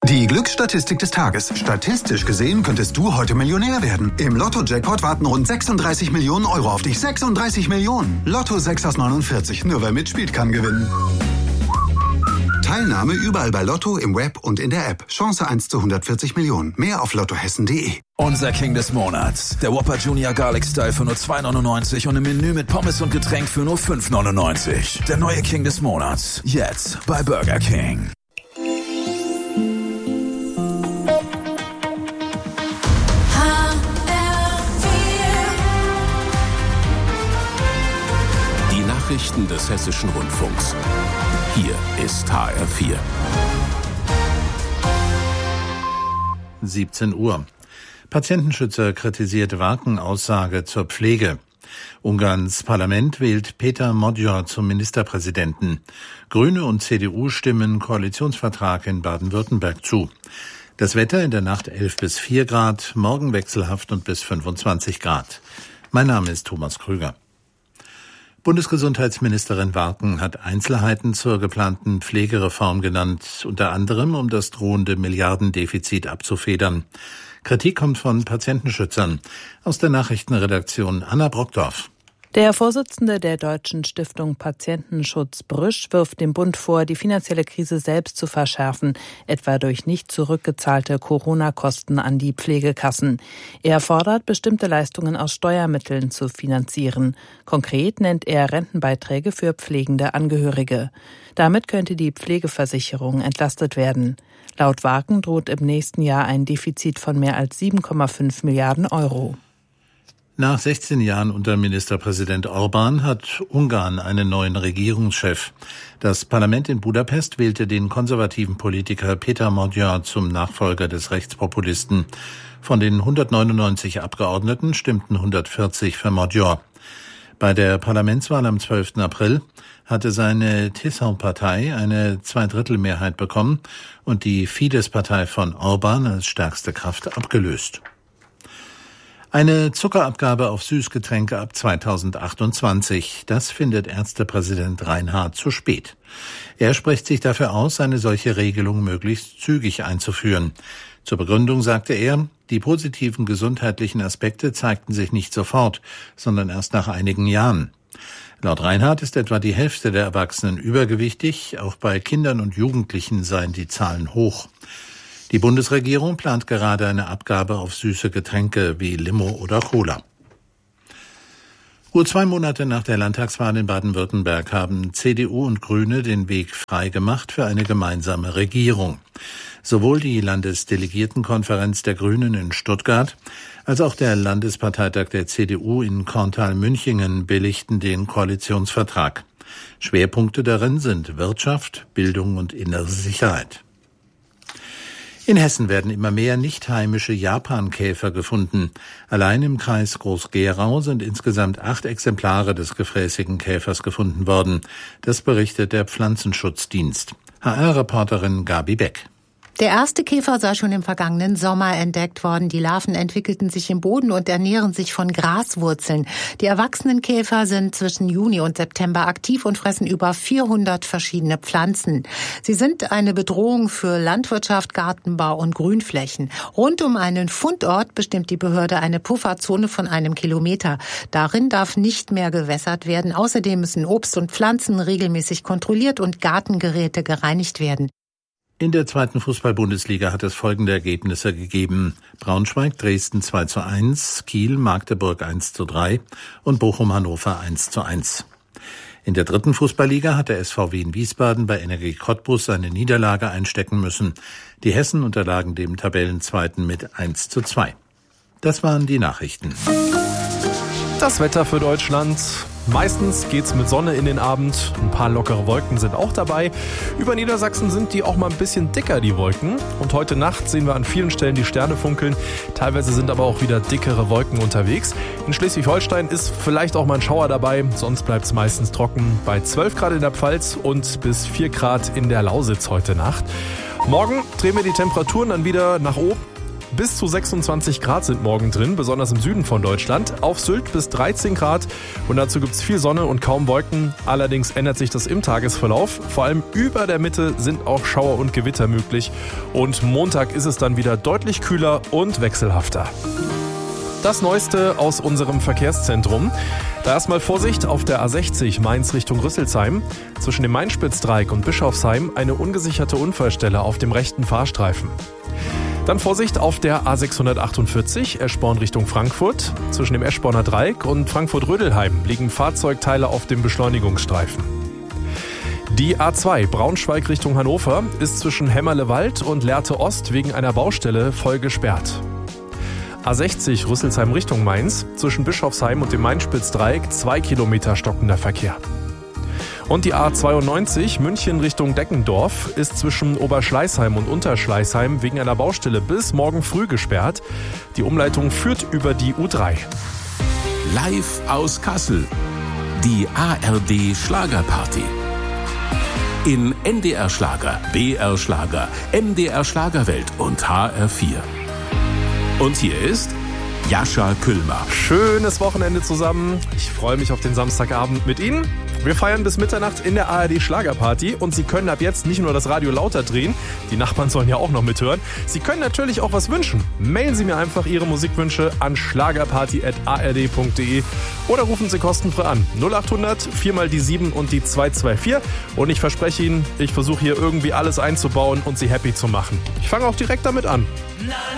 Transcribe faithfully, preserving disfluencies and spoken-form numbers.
Die Glücksstatistik des Tages. Statistisch gesehen könntest du heute Millionär werden. Im Lotto-Jackpot warten rund sechsunddreißig Millionen Euro auf dich. sechsunddreißig Millionen. Lotto sechs aus neunundvierzig. Nur wer mitspielt, kann gewinnen. Teilnahme überall bei Lotto, im Web und in der App. Chance eins zu hundertvierzig Millionen. Mehr auf lottohessen punkt de. Unser King des Monats. Der Whopper Junior Garlic Style für nur zwei neunundneunzig und im Menü mit Pommes und Getränk für nur fünf neunundneunzig. Der neue King des Monats. Jetzt bei Burger King. Die Nachrichten des Hessischen Rundfunks. Hier ist H R vier. siebzehn Uhr. Patientenschützer kritisiert Warken-Aussage zur Pflege. Ungarns Parlament wählt Péter Magyar zum Ministerpräsidenten. Grüne und C D U stimmen Koalitionsvertrag in Baden-Württemberg zu. Das Wetter in der Nacht elf bis vier Grad, morgen wechselhaft und bis fünfundzwanzig Grad. Mein Name ist Thomas Krüger. Bundesgesundheitsministerin Warken hat Einzelheiten zur geplanten Pflegereform genannt, unter anderem um das drohende Milliardendefizit abzufedern. Kritik kommt von Patientenschützern. Aus der Nachrichtenredaktion Anna Brockdorf. Der Vorsitzende der Deutschen Stiftung Patientenschutz Brüsch wirft dem Bund vor, die finanzielle Krise selbst zu verschärfen, etwa durch nicht zurückgezahlte Corona-Kosten an die Pflegekassen. Er fordert, bestimmte Leistungen aus Steuermitteln zu finanzieren. Konkret nennt er Rentenbeiträge für pflegende Angehörige. Damit könnte die Pflegeversicherung entlastet werden. Laut Warken droht im nächsten Jahr ein Defizit von mehr als sieben Komma fünf Milliarden Euro. Nach sechzehn Jahren unter Ministerpräsident Orbán hat Ungarn einen neuen Regierungschef. Das Parlament in Budapest wählte den konservativen Politiker Péter Magyar zum Nachfolger des Rechtspopulisten. Von den hundertneunundneunzig Abgeordneten stimmten hundertvierzig für Magyar. Bei der Parlamentswahl am zwölften April hatte seine Tisza-Partei eine Zweidrittelmehrheit bekommen und die Fidesz-Partei von Orbán als stärkste Kraft abgelöst. Eine Zuckerabgabe auf Süßgetränke ab zweitausendachtundzwanzig. Das findet Ärztepräsident Reinhardt zu spät. Er spricht sich dafür aus, eine solche Regelung möglichst zügig einzuführen. Zur Begründung sagte er, die positiven gesundheitlichen Aspekte zeigten sich nicht sofort, sondern erst nach einigen Jahren. Laut Reinhardt ist etwa die Hälfte der Erwachsenen übergewichtig. Auch bei Kindern und Jugendlichen seien die Zahlen hoch. Die Bundesregierung plant gerade eine Abgabe auf süße Getränke wie Limo oder Cola. Gut zwei Monate nach der Landtagswahl in Baden-Württemberg haben C D U und Grüne den Weg frei gemacht für eine gemeinsame Regierung. Sowohl die Landesdelegiertenkonferenz der Grünen in Stuttgart als auch der Landesparteitag der C D U in Korntal-Münchingen billigten den Koalitionsvertrag. Schwerpunkte darin sind Wirtschaft, Bildung und innere Sicherheit. In Hessen werden immer mehr nicht heimische Japankäfer gefunden. Allein im Kreis Groß-Gerau sind insgesamt acht Exemplare des gefräßigen Käfers gefunden worden. Das berichtet der Pflanzenschutzdienst. H R-Reporterin Gabi Beck. Der erste Käfer sei schon im vergangenen Sommer entdeckt worden. Die Larven entwickelten sich im Boden und ernähren sich von Graswurzeln. Die erwachsenen Käfer sind zwischen Juni und September aktiv und fressen über vierhundert verschiedene Pflanzen. Sie sind eine Bedrohung für Landwirtschaft, Gartenbau und Grünflächen. Rund um einen Fundort bestimmt die Behörde eine Pufferzone von einem Kilometer. Darin darf nicht mehr gewässert werden. Außerdem müssen Obst und Pflanzen regelmäßig kontrolliert und Gartengeräte gereinigt werden. In der zweiten Fußball-Bundesliga hat es folgende Ergebnisse gegeben. Braunschweig, Dresden zwei zu eins, Kiel, Magdeburg eins zu drei und Bochum-Hannover eins zu eins. In der dritten Fußballliga hat der S V W in Wiesbaden bei Energie Cottbus seine Niederlage einstecken müssen. Die Hessen unterlagen dem Tabellenzweiten mit eins zu zwei. Das waren die Nachrichten. Das Wetter für Deutschland. Meistens geht's mit Sonne in den Abend. Ein paar lockere Wolken sind auch dabei. Über Niedersachsen sind die auch mal ein bisschen dicker, die Wolken. Und heute Nacht sehen wir an vielen Stellen die Sterne funkeln. Teilweise sind aber auch wieder dickere Wolken unterwegs. In Schleswig-Holstein ist vielleicht auch mal ein Schauer dabei. Sonst bleibt's meistens trocken bei zwölf Grad in der Pfalz und bis vier Grad in der Lausitz heute Nacht. Morgen drehen wir die Temperaturen dann wieder nach oben. Bis zu sechsundzwanzig Grad sind morgen drin, besonders im Süden von Deutschland. Auf Sylt bis dreizehn Grad und dazu gibt es viel Sonne und kaum Wolken. Allerdings ändert sich das im Tagesverlauf. Vor allem über der Mitte sind auch Schauer und Gewitter möglich. Und Montag ist es dann wieder deutlich kühler und wechselhafter. Das Neueste aus unserem Verkehrszentrum. Da erstmal Vorsicht auf der A sechzig Mainz Richtung Rüsselsheim. Zwischen dem Mainspitzdreieck und Bischofsheim eine ungesicherte Unfallstelle auf dem rechten Fahrstreifen. Dann Vorsicht auf der A sechshundertachtundvierzig Eschborn Richtung Frankfurt. Zwischen dem Eschborner Dreieck und Frankfurt-Rödelheim liegen Fahrzeugteile auf dem Beschleunigungsstreifen. Die A zwei Braunschweig Richtung Hannover ist zwischen Hämmerlewald und Lehrte Ost wegen einer Baustelle voll gesperrt. A sechzig Rüsselsheim Richtung Mainz, zwischen Bischofsheim und dem Mainspitzdreieck zwei Kilometer stockender Verkehr. Und die A zweiundneunzig München Richtung Deckendorf ist zwischen Oberschleißheim und Unterschleißheim wegen einer Baustelle bis morgen früh gesperrt. Die Umleitung führt über die U drei. Live aus Kassel. Die A R D Schlagerparty. In N D R Schlager, B R Schlager, M D R Schlagerwelt und H R vier. Und hier ist Jascha Küllmer. Schönes Wochenende zusammen. Ich freue mich auf den Samstagabend mit Ihnen. Wir feiern bis Mitternacht in der A R D Schlagerparty und Sie können ab jetzt nicht nur das Radio lauter drehen, die Nachbarn sollen ja auch noch mithören. Sie können natürlich auch was wünschen. Mailen Sie mir einfach Ihre Musikwünsche an schlagerparty at a r d punkt d e oder rufen Sie kostenfrei an. null acht hundert vier mal die sieben und die zwei zwei vier. Und ich verspreche Ihnen, ich versuche hier irgendwie alles einzubauen und Sie happy zu machen. Ich fange auch direkt damit an.